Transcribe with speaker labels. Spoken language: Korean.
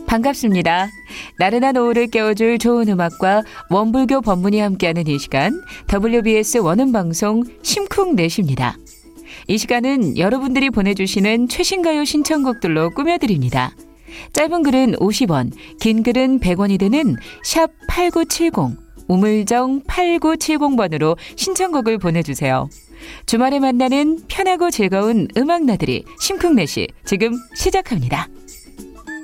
Speaker 1: 반갑습니다. 나른한 오후를 깨워줄 좋은 음악과 원불교 법문이 함께하는 이 시간, WBS 원음방송 심쿵넷입니다. 이 시간은 여러분들이 보내주시는 최신가요 신청곡들로 꾸며드립니다. 짧은 글은 50원, 긴 글은 100원이 드는 샵 8970, 우물정 8970번으로 신청곡을 보내주세요. 주말에 만나는 편하고 즐거운 음악 나들이 심쿵넷이 지금 시작합니다.